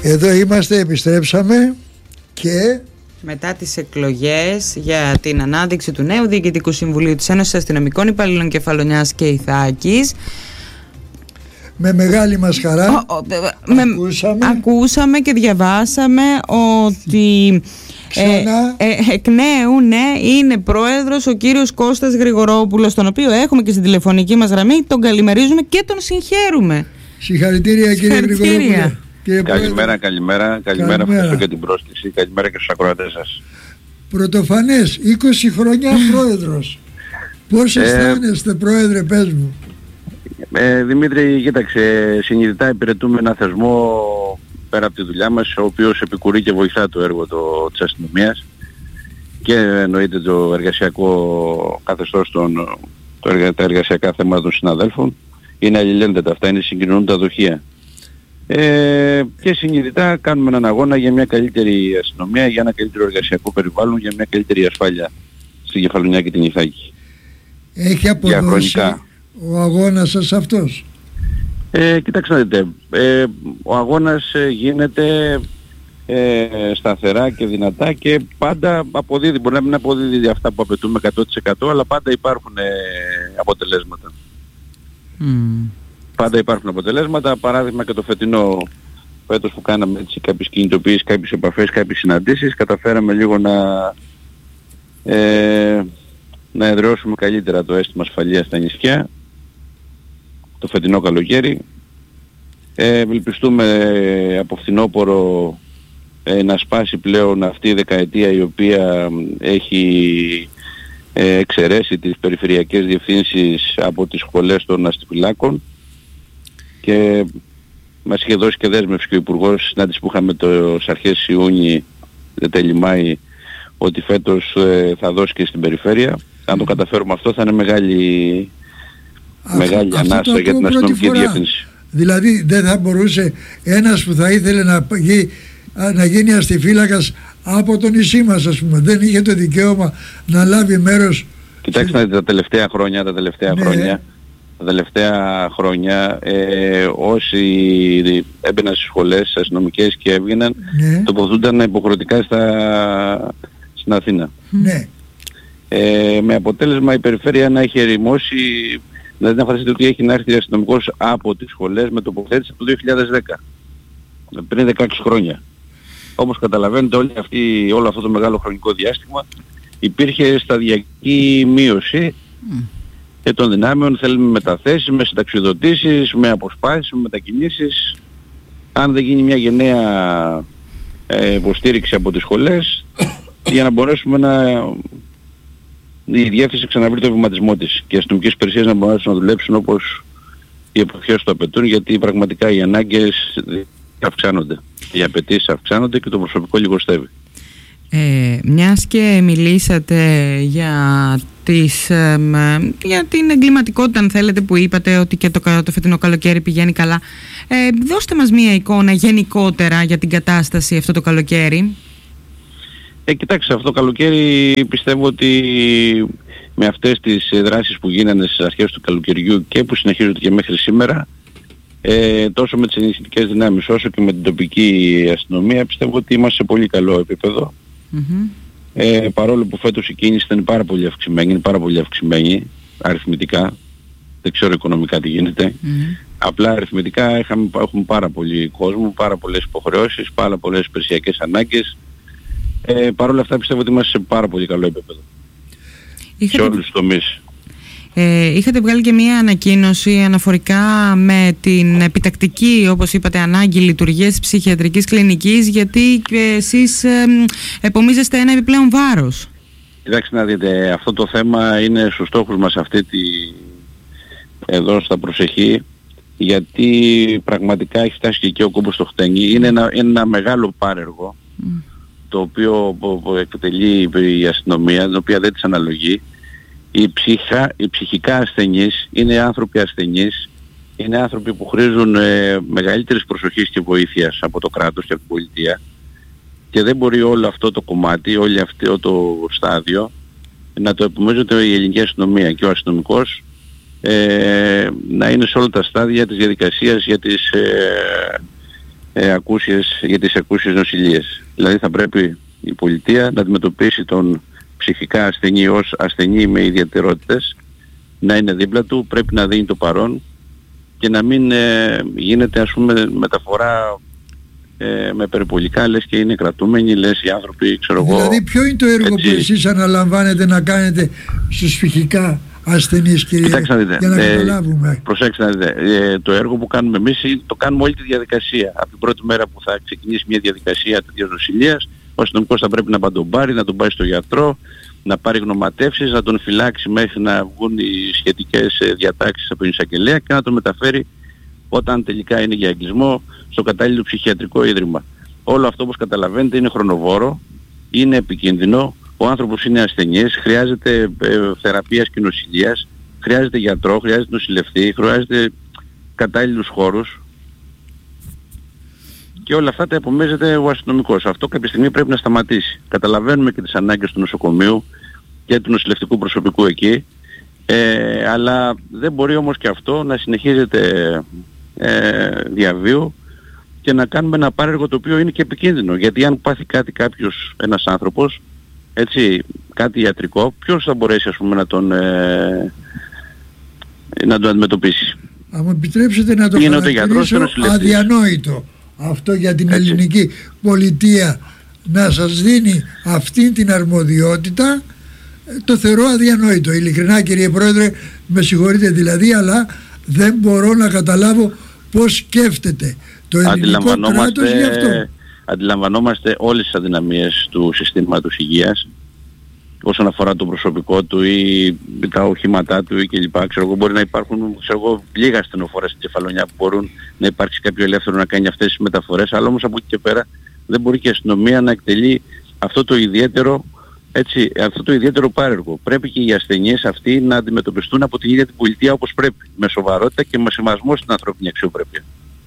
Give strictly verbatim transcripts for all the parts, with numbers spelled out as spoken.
Εδώ είμαστε, επιστρέψαμε και... Μετά τις εκλογές για την ανάδειξη του νέου Διοικητικού Συμβουλίου της Ένωσης Αστυνομικών Υπαλλήλων Κεφαλονιάς και Ιθάκης, με μεγάλη μας χαρά ο, ο, με, ακούσαμε. ακούσαμε και διαβάσαμε ότι ε, ε, εκ νέου ναι, είναι πρόεδρος ο κύριος Κώστας Γρηγορόπουλος, τον οποίο έχουμε και στην τηλεφωνική μας γραμμή. Τον καλημερίζουμε και τον συγχαίρουμε. Συγχαρητήρια κύριε Γρηγορόπουλο. Καλημέρα, καλημέρα, καλημέρα, ευχαριστώ για την πρόσκληση, καλημέρα και στους ακροατές σας. Πρωτοφανές, είκοσι χρόνια πρόεδρος. Πώς αισθάνεστε πρόεδρε, πες μου? Ε, Δημήτρη, κοίταξε, συνειδητά υπηρετούμε ένα θεσμό πέρα από τη δουλειά μας, ο οποίος επικουρεί και βοηθά το έργο το, της αστυνομίας και εννοείται το εργασιακό καθεστώς των, το εργα, τα εργασιακά θέματα των συναδέλφων. Είναι αλληλένδετα αυτά, είναι συγκοινωνούν τα δοχεία. Ε, και συνειδητά κάνουμε έναν αγώνα για μια καλύτερη αστυνομία, για ένα καλύτερο εργασιακό περιβάλλον, για μια καλύτερη ασφάλεια στην Κεφαλονιά και την Ιθάκη. Έχει αποδώσει ο αγώνας σας αυτός? Ε, κοιτάξτε να δείτε, ε, ο αγώνας ε, γίνεται ε, σταθερά και δυνατά και πάντα αποδίδει, μπορεί να μην αποδίδει αυτά που απαιτούμε εκατό τοις εκατό, αλλά πάντα υπάρχουν ε, αποτελέσματα. Mm. Πάντα υπάρχουν αποτελέσματα, παράδειγμα και το φετινό φέτος που κάναμε έτσι κάποιες κινητοποιήσεις, κάποιες επαφές, κάποιες συναντήσεις, καταφέραμε λίγο να, ε, να εδραιώσουμε καλύτερα το αίσθημα ασφαλείας στα νησιά το φετινό καλοκαίρι. Ε, ευελπιστούμε ε, από φθινόπωρο ε, να σπάσει πλέον αυτή η δεκαετία η οποία έχει ε, εξαιρέσει τις περιφερειακές διευθύνσεις από τις σχολές των αστιφυλάκων. Και μας είχε δώσει και δέσμευση και ο Υπουργός, συνάντηση που είχαμε το αρχές Ιούνιου, τέλη Μάη, ότι φέτος ε, θα δώσει και στην περιφέρεια. Αν το καταφέρουμε αυτό θα είναι μεγάλη, αυτό, μεγάλη αυτό ανάσα για την αστυνομική διεύθυνση. Δηλαδή δεν θα μπορούσε ένας που θα ήθελε να, γι, να γίνει αστιφύλακας από το νησί μας, ας πούμε, δεν είχε το δικαίωμα να λάβει μέρος? Κοιτάξτε σε... τα τελευταία χρόνια, τα τελευταία ναι. χρόνια Τα τελευταία χρόνια ε, όσοι έμπαιναν στις σχολές αστυνομικές και έβγαιναν, ναι. τοποθούνταν υποχρεωτικά στα, στην Αθήνα. Ναι. Ε, με αποτέλεσμα η περιφέρεια να έχει ερημώσει, δηλαδή να φανταστείτε ότι έχει να έρθει αστυνομικός από τις σχολές με τοποθέτηση από το δύο χιλιάδες δέκα, πριν δεκαέξι χρόνια. Όπως καταλαβαίνετε όλη αυτή, όλο αυτό το μεγάλο χρονικό διάστημα υπήρχε σταδιακή μείωση mm. και των δυνάμεων, θέλουμε μεταθέσεις, με συνταξιοδοτήσεις, με αποσπάσεις, με μετακινήσεις. Αν δεν γίνει μια γενναία ε, υποστήριξη από τις σχολές για να μπορέσουμε να η διεύθυνση ξαναβρει το βηματισμό της και οι αστυνομικές υπηρεσίες να μπορέσουν να δουλέψουν όπως οι εποχές το απαιτούν, γιατί πραγματικά οι ανάγκες αυξάνονται, οι απαιτήσεις αυξάνονται και το προσωπικό λιγοστεύει. Ε, μιας και μιλήσατε για, τις, ε, για την εγκληματικότητα, αν θέλετε, που είπατε ότι και το, το φετινό καλοκαίρι πηγαίνει καλά, ε, δώστε μας μια εικόνα γενικότερα για την κατάσταση αυτό το καλοκαίρι. Ε, κοιτάξτε, αυτό το καλοκαίρι πιστεύω ότι με αυτές τις δράσεις που γίνανε στις αρχές του καλοκαιριού και που συνεχίζονται και μέχρι σήμερα, ε, τόσο με τις ενισχυτικές δυνάμεις όσο και με την τοπική αστυνομία, πιστεύω ότι είμαστε σε πολύ καλό επίπεδο. Mm-hmm. Ε, παρόλο που φέτος η κίνηση ήταν πάρα πολύ αυξημένη, είναι πάρα πολύ αυξημένη αριθμητικά, δεν ξέρω οικονομικά τι γίνεται, mm-hmm. απλά αριθμητικά είχαμε, έχουμε πάρα πολύ κόσμο, πάρα πολλές υποχρεώσεις, πάρα πολλές υπηρεσιακές ανάγκες. Ε, Παρ' όλα αυτά πιστεύω ότι είμαστε σε πάρα πολύ καλό επίπεδο. Είχατε... σε όλους τους τομείς. Ε, είχατε βγάλει και μία ανακοίνωση αναφορικά με την επιτακτική, όπως είπατε, ανάγκη λειτουργίας της ψυχιατρικής κλινικής, γιατί εσείς ε, επομίζεστε ένα επιπλέον βάρος. Κοιτάξτε να δείτε, αυτό το θέμα είναι στους στόχους μας αυτή τη... εδώ στα προσεχή, γιατί πραγματικά έχει φτάσει και εκεί ο κόμπος στο χτένι. Είναι ένα, ένα μεγάλο πάρεργο, mm. το οποίο εκτελεί η αστυνομία, την οποία δεν της αναλογεί. Οι, ψυχα, οι ψυχικά ασθενείς είναι άνθρωποι ασθενείς, είναι άνθρωποι που χρήζουν ε, μεγαλύτερης προσοχής και βοήθειας από το κράτος και από την πολιτεία, και δεν μπορεί όλο αυτό το κομμάτι, όλο αυτό το στάδιο να το επομίζεται η ελληνική αστυνομία και ο αστυνομικός ε, να είναι σε όλα τα στάδια της διαδικασίας για τις, ε, ε, ακούσιες, για τις ακούσιες νοσηλίες. Δηλαδή θα πρέπει η πολιτεία να αντιμετωπίσει τον ψυχικά ασθενή ως ασθενή με ιδιαιτερότητες, να είναι δίπλα του, πρέπει να δίνει το παρόν και να μην ε, γίνεται ας πούμε μεταφορά ε, με περιπολικά, λες και είναι κρατούμενοι, λες οι άνθρωποι, ξέρω εγώ. Δηλαδή ποιο είναι το έργο έτσι, που εσείς αναλαμβάνετε να κάνετε στους ψυχικά ασθενείς, κύριε, για να ε, καταλάβουμε. Προσέξτε να δείτε, ε, το έργο που κάνουμε εμείς το κάνουμε όλη τη διαδικασία. Από την πρώτη μέρα που θα ξεκινήσει μια διαδικασία τέτοιας νοσηλείας, ο αστυνομικός θα πρέπει να πάει τον πάρει, να τον πάει στο γιατρό, να πάρει γνωματεύσεις, να τον φυλάξει μέχρι να βγουν οι σχετικές διατάξεις από την εισαγγελέα και να τον μεταφέρει όταν τελικά είναι για εγκλισμό στο κατάλληλο ψυχιατρικό ίδρυμα. Όλο αυτό, όπως καταλαβαίνετε, είναι χρονοβόρο, είναι επικίνδυνο, ο άνθρωπος είναι ασθενής, χρειάζεται ε, θεραπείας και νοσηλείας, χρειάζεται γιατρό, χρειάζεται νοσηλευτή, χρειάζεται κατάλληλους χώρους και όλα αυτά τα επομίζεται ο αστυνομικός. Αυτό κάποια στιγμή πρέπει να σταματήσει. Καταλαβαίνουμε και τις ανάγκες του νοσοκομείου και του νοσηλευτικού προσωπικού εκεί, ε, αλλά δεν μπορεί όμως και αυτό να συνεχίζεται ε, διαβίου και να κάνουμε ένα πάρεργο το οποίο είναι και επικίνδυνο. Γιατί αν πάθει κάτι κάποιος, ένας άνθρωπος, έτσι, κάτι ιατρικό, ποιος θα μπορέσει ας πούμε να τον, ε, να τον αντιμετωπίσει? Αν μου επιτρέψετε να το χαρακτηρίσω αδιανόητο αυτό για την έτσι. Ελληνική πολιτεία να σας δίνει αυτή την αρμοδιότητα, το θεωρώ αδιανόητο. Ειλικρινά, κύριε Πρόεδρε, με συγχωρείτε δηλαδή, αλλά δεν μπορώ να καταλάβω πώς σκέφτεται το ελληνικό κράτος γι' αυτό. Αντιλαμβανόμαστε όλες τις αδυναμίες του συστήματος υγείας όσον αφορά το προσωπικό του ή τα οχήματά του ή κλπ. Ξέρω εγώ, μπορεί να υπάρχουν ξέρω εγώ, λίγα ασθενοφόρα στην Κεφαλονιά που μπορούν να υπάρξει κάποιο ελεύθερο να κάνει αυτές τις μεταφορές, αλλά όμως από εκεί και πέρα δεν μπορεί και η αστυνομία να εκτελεί αυτό το ιδιαίτερο, έτσι, αυτό το ιδιαίτερο πάρεργο. Πρέπει και οι ασθενείς αυτοί να αντιμετωπιστούν από την ίδια την πολιτεία όπως πρέπει, με σοβαρότητα και με σεβασμό στην ανθρώπινη αξιοπρέπεια.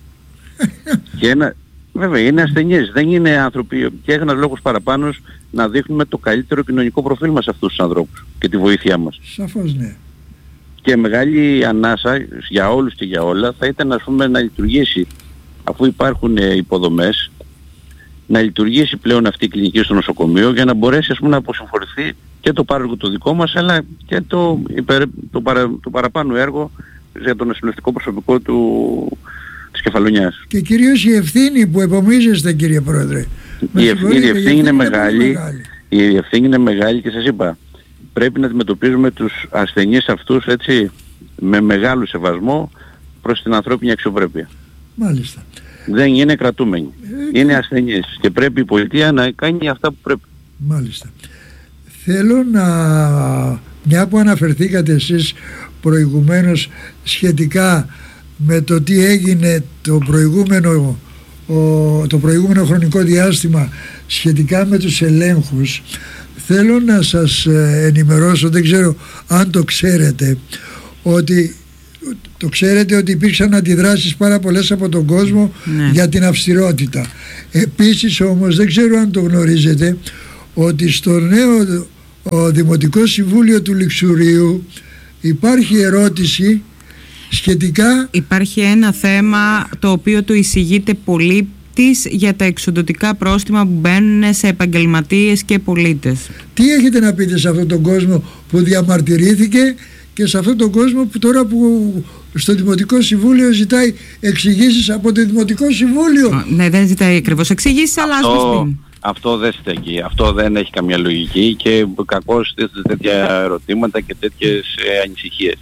Και ένα, βέβαια είναι ασθενείς, δεν είναι άνθρωποι και ένας λόγος παραπάνω να δείχνουμε το καλύτερο κοινωνικό προφίλ μας σε αυτούς τους ανθρώπους και τη βοήθειά μας. Σαφώς ναι. Και μεγάλη ανάσα για όλους και για όλα θα ήταν ας πούμε να λειτουργήσει, αφού υπάρχουν ε, υποδομές, να λειτουργήσει πλέον αυτή η κλινική στο νοσοκομείο για να μπορέσει ας πούμε να αποσυμφορηθεί και το πάρεργο το δικό μας αλλά και το, υπερ, το, παρα, το παραπάνω έργο για το νοσηλευτικό προσωπικό του, της Κεφαλονιάς. Και κυρίως η ευθύνη που επομίζεστε, κύριε Πρόεδρε. Η ευθύνη, η ευθύνη είναι μεγάλη, μεγάλη. Η ευθύνη είναι μεγάλη και σας είπα, πρέπει να αντιμετωπίζουμε τους ασθενείς αυτούς έτσι με μεγάλο σεβασμό προς την ανθρώπινη αξιοπρέπεια. Μάλιστα. Δεν είναι κρατούμενοι. Ε, είναι ασθενείς και πρέπει η πολιτεία να κάνει αυτά που πρέπει. Μάλιστα. Θέλω να, μια που αναφερθήκατε εσείς προηγουμένως σχετικά με το τι έγινε το προηγούμενο, ο, το προηγούμενο χρονικό διάστημα σχετικά με τους ελέγχους, θέλω να σας ενημερώσω, δεν ξέρω αν το ξέρετε, ότι το ξέρετε ότι υπήρξαν αντιδράσεις πάρα πολλές από τον κόσμο ναι. για την αυστηρότητα. Επίσης όμως δεν ξέρω αν το γνωρίζετε ότι στο νέο ο Δημοτικό Συμβούλιο του Λιξουρίου υπάρχει ερώτηση σχετικά... Υπάρχει ένα θέμα το οποίο του εισηγείται πολίτης για τα εξοντωτικά πρόστιμα που μπαίνουν σε επαγγελματίες και πολίτες. Τι έχετε να πείτε σε αυτόν τον κόσμο που διαμαρτυρήθηκε και σε αυτόν τον κόσμο που τώρα που στο Δημοτικό Συμβούλιο ζητάει εξηγήσεις από το Δημοτικό Συμβούλιο? Ναι, δεν ζητάει ακριβώς εξηγήσεις, αλλά ας μας πει. Αυτό δεν στέκει, αυτό δεν έχει καμία λογική και κακώς θέτουν τέτοια ερωτήματα και τέτοιες ε, ανησυχίες.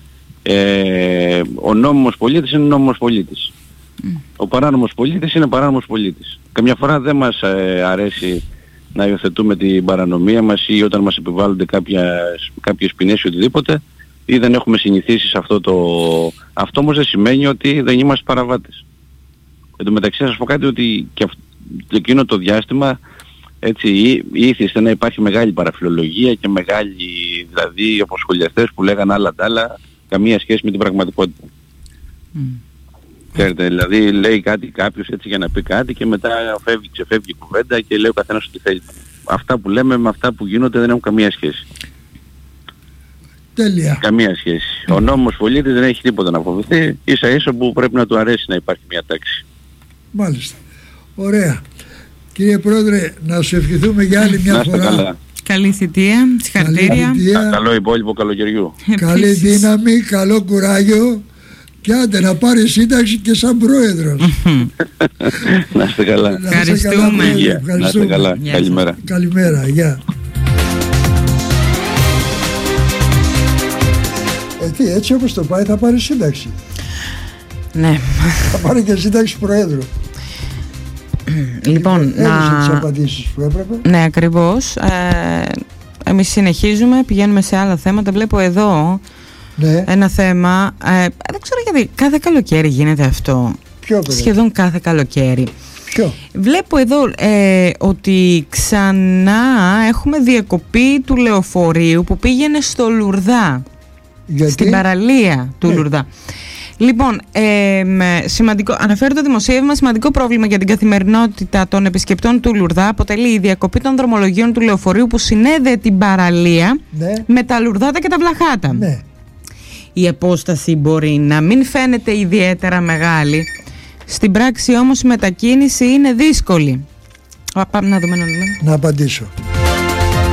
Ε, ο νόμιμος πολίτης είναι νόμιμος πολίτης. Mm. Ο παράνομος πολίτης είναι παράνομος πολίτης. Καμιά φορά δεν μας ε, αρέσει να υιοθετούμε την παρανομία μας ή όταν μας επιβάλλονται κάποιες, κάποιες ποινές ή οτιδήποτε ή δεν έχουμε συνηθίσει σε αυτό το... Αυτό όμως δεν σημαίνει ότι δεν είμαστε παραβάτες. Εν τω μεταξύ να σας πω κάτι ότι και αυτό, εκείνο το διάστημα έτσι ήθιστε να υπάρχει μεγάλη παραφιλολογία και μεγάλη δηλαδή αποσχολιαστές που λέγανε άλλα τ' άλλα, καμία σχέση με την πραγματικότητα. Mm. Ξέρετε, δηλαδή λέει κάτι κάποιος έτσι για να πει κάτι και μετά φεύγει, ξεφεύγει η κουβέντα και λέει ο καθένας ό,τι θέλει. Αυτά που λέμε με αυτά που γίνονται δεν έχουν καμία σχέση. Τέλεια. Καμία σχέση. Ο νόμος πολίτης δεν έχει τίποτα να φοβηθεί, ίσα ίσα που πρέπει να του αρέσει να υπάρχει μια τάξη. Μάλιστα. Ωραία. Κύριε Πρόεδρε, να σου ευχηθούμε για άλλη μια φορά. Καλά. Καλή θητεία, συγχαρητήρια. Καλό υπόλοιπο καλοκαιριού. Καλή δύναμη, καλό κουράγιο και άντε να πάρει σύνταξη και σαν πρόεδρος. Να είστε καλά. Να είστε καλά, Ευχαριστούμε. Να είστε καλά. Καλημέρα. Καλημέρα, γεια. Ε, τι, έτσι όπως το πάει θα πάρει σύνταξη. Ναι. Θα πάρει και σύνταξη προέδρου. Λοιπόν, Έδωσε να... τις απαντήσεις που έπρεπε. Ναι, ακριβώς. Ε, εμείς συνεχίζουμε, πηγαίνουμε σε άλλα θέματα. Βλέπω εδώ Ναι. ένα θέμα. Ε, δεν ξέρω γιατί κάθε καλοκαίρι γίνεται αυτό. Ποιο παιδί? Σχεδόν κάθε καλοκαίρι. Ποιο? Βλέπω εδώ ε, ότι ξανά έχουμε διακοπή του λεωφορείου που πήγαινε στο Λουρδά. Γιατί? Στην παραλία του Ναι. Λουρδά. Λοιπόν, ε, σημαντικό, αναφέρει το δημοσίευμα, σημαντικό πρόβλημα για την καθημερινότητα των επισκεπτών του Λουρδά αποτελεί η διακοπή των δρομολογίων του λεωφορείου που συνέδεε την παραλία Ναι. με τα Λουρδάτα και τα Βλαχάτα. Ναι. Η απόσταση μπορεί να μην φαίνεται ιδιαίτερα μεγάλη, στην πράξη όμως η μετακίνηση είναι δύσκολη. Α, πάμε να δούμε, να δούμε. Να απαντήσω.